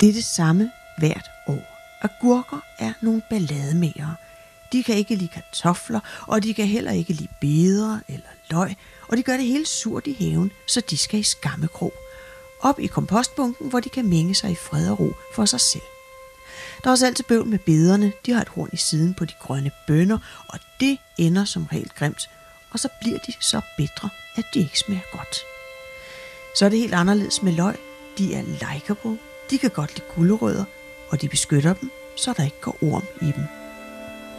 Det er det samme hvert år. Agurker er nogle ballademagere. De kan ikke lide kartofler, og de kan heller ikke lide beder eller løg, og de gør det hele surt i haven, så de skal i skammekrog. Op i kompostbunken, hvor de kan mænge sig i fred og ro for sig selv. Der er også altid bøvl med bederne. De har et horn i siden på de grønne bønner, og det ender som regel grimt. Og så bliver de så bitre, at de ikke smager godt. Så er det helt anderledes med løg. De er likeable, de kan godt lide gulerødder, og de beskytter dem, så der ikke går orm i dem.